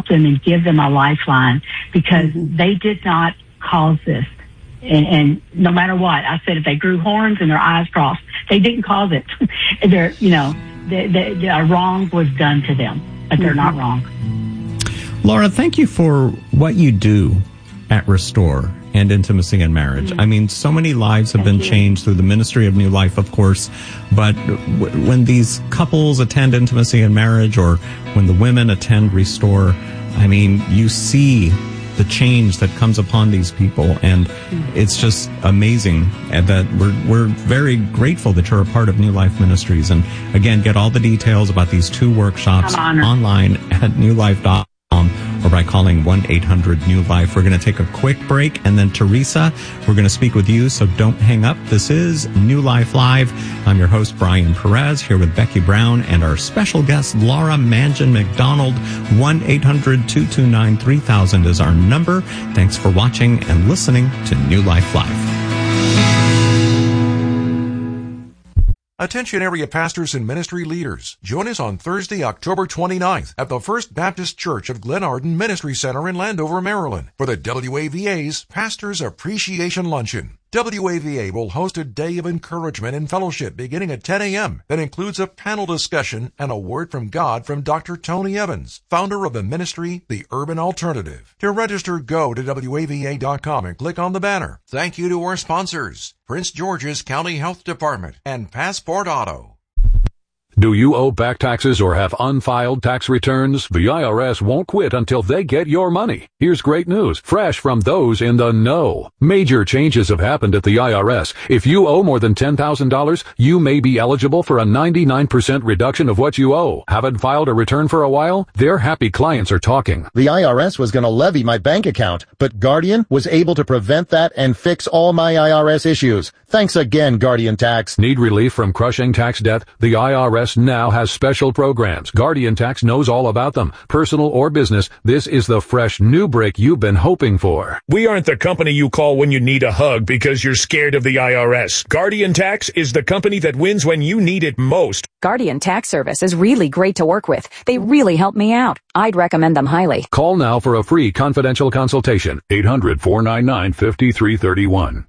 help them and give them a lifeline, because they did not cause this. And no matter what, I said if they grew horns and their eyes crossed, they didn't cause it. A wrong was done to them, but they're not wrong. Laura, thank you for what you do at Restore and Intimacy and Marriage. I mean, so many lives have been changed through the ministry of New Life, of course, but when these couples attend Intimacy and Marriage, or when the women attend Restore, I mean, you see the change that comes upon these people, and it's just amazing. And that we're very grateful that you're a part of New Life Ministries. And again, get all the details about these 2 workshops online at newlife.com or by calling 1-800-NEW-LIFE. We're going to take a quick break, and then Teresa, we're going to speak with you, so don't hang up. This is New Life Live. I'm your host, Brian Perez, here with Becky Brown and our special guest, Laura Mangan McDonald. 1-800-229-3000 is our number. Thanks for watching and listening to New Life Live. Attention area pastors and ministry leaders. Join us on Thursday, October 29th at the First Baptist Church of Glen Arden Ministry Center in Landover, Maryland for the WAVA's Pastors Appreciation Luncheon. WAVA will host a day of encouragement and fellowship beginning at 10 a.m. that includes a panel discussion and a word from God from Dr. Tony Evans, founder of the ministry, The Urban Alternative. To register, go to WAVA.com and click on the banner. Thank you to our sponsors, Prince George's County Health Department and Passport Auto. Do you owe back taxes or have unfiled tax returns? The IRS won't quit until they get your money. Here's great news, fresh from those in the know. Major changes have happened at the IRS. If you owe more than $10,000, you may be eligible for a 99% reduction of what you owe. Haven't filed a return for a while? Their happy clients are talking. The IRS was going to levy my bank account, but Guardian was able to prevent that and fix all my IRS issues. Thanks again, Guardian Tax. Need relief from crushing tax debt? The IRS now has special programs. Guardian Tax knows all about them. Personal or business, this is the fresh new break you've been hoping for. We aren't the company you call when you need a hug because you're scared of the IRS. Guardian Tax is the company that wins when you need it most. Guardian Tax Service is really great to work with. They really help me out. I'd recommend them highly. Call now for a free confidential consultation. 800-499-5331.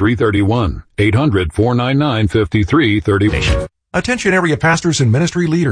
800-499-5331. 800-499-5331. Attention area pastors and ministry leaders.